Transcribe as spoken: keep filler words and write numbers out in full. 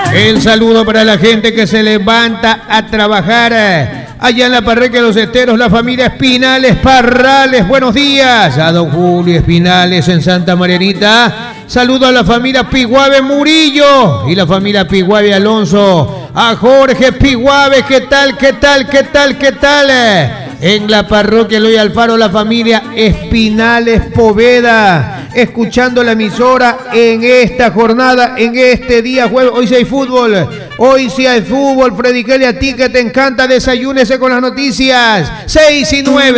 El saludo para la gente que se levanta a trabajar allá en la parroquia de Los Esteros, la familia Espinales Parrales. Buenos días a don Julio Espinales en Santa Marianita. Saludo a la familia Piguave Murillo y la familia Piguave Alonso. A Jorge Piguave, ¿qué tal, qué tal, qué tal, qué tal? En la parroquia Eloy Alfaro, la familia Espinales Poveda, escuchando la emisora en esta jornada, en este día jueves. Hoy sí hay fútbol, hoy sí hay fútbol. Freddy Kelly, a ti que te encanta, desayúnese con las noticias. seis y nueve.